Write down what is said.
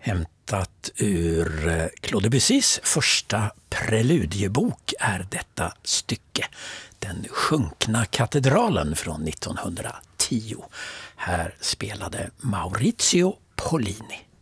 Hämtat ur Claude Debussys första preludiebok är detta stycke, Den sjunkna katedralen från 1910. Här spelade Maurizio Pollini.